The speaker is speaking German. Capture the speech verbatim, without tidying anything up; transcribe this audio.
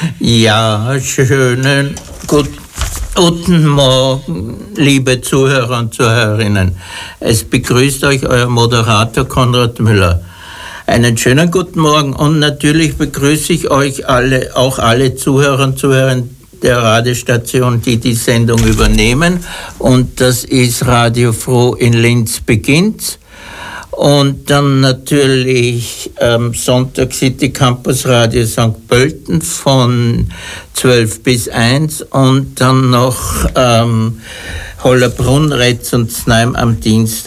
Ja, schönen gut, guten Morgen, liebe Zuhörer und Zuhörerinnen. Es begrüßt euch euer Moderator Konrad Müller. Einen schönen guten Morgen und natürlich begrüße ich euch alle, auch alle Zuhörer und Zuhörerinnen der Radiostation, die die Sendung übernehmen. Und das ist Radio Froh in Linz beginnt. Und dann natürlich ähm, Sonntag City Campus Radio Sankt Pölten von zwölf bis eins und dann noch ähm, Hollabrunn, Retz und Znaim am Dienstag